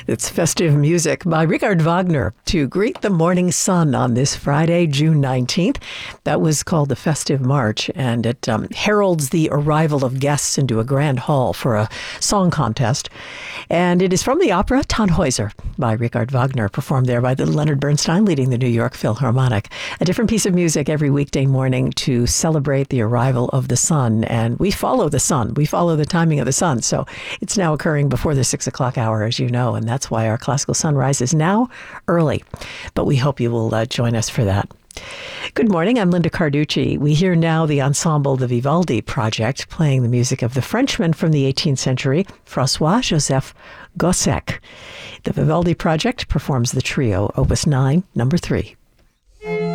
It's festive music by Richard Wagner to greet the morning sun on this Friday, June 19th. That was called the Festive March, and it heralds the arrival of guests into a grand hall for a song contest. And it is from the opera Tannhäuser by Richard Wagner, performed there by the Leonard Bernstein, leading the New York Philharmonic. A different piece of music every weekday morning to celebrate the arrival of the sun. And we follow the sun. We follow the timing of the sun. So it's now occurring before the 6 o'clock hour, as you know, and that's why our classical sunrise is now early. But we hope you will join us for that. Good morning, I'm Linda Carducci. We hear now the ensemble The Vivaldi Project, playing the music of the Frenchman from the 18th century, François-Joseph Gossec. The Vivaldi Project performs the trio, Opus 9, number 3.